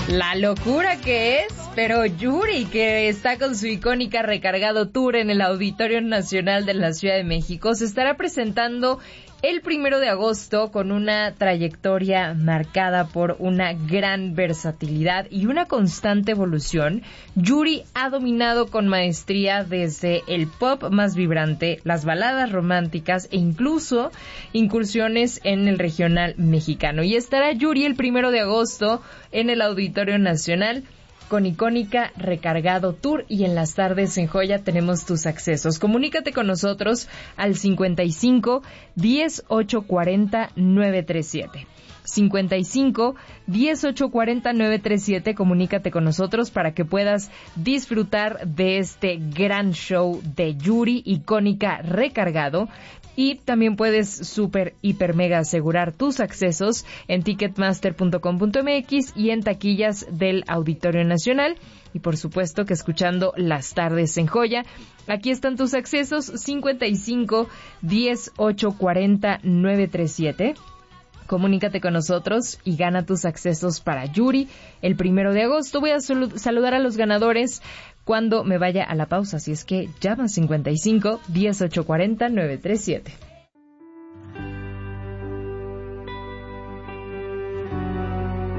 La locura que es, pero Yuri, que está con su icónica Recargado Tour en el Auditorio Nacional de la Ciudad de México, se estará presentando el 1 de agosto con una trayectoria marcada por una gran versatilidad y una constante evolución. Yuri ha dominado con maestría desde el pop más vibrante, las baladas románticas e incluso incursiones en el regional mexicano. Y estará Yuri el 1 de agosto en el Auditorio Nacional con icónica Recargado Tour, y en las tardes en Joya tenemos tus accesos. Comunícate con nosotros al 55 10 840 937. 55 10 840 937. Comunícate con nosotros para que puedas disfrutar de este gran show de Yuri, icónica Recargado. Y también puedes super, hiper, mega asegurar tus accesos en ticketmaster.com.mx y en taquillas del Auditorio Nacional. Y por supuesto que escuchando las tardes en Joya. Aquí están tus accesos: 55 10 840 937. Comunícate con nosotros y gana tus accesos para Yuri el 1 de agosto. Voy a saludar a los ganadores cuando me vaya a la pausa, así es que llama 55 10 840 937.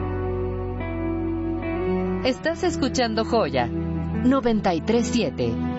Estás escuchando Joya 93.7.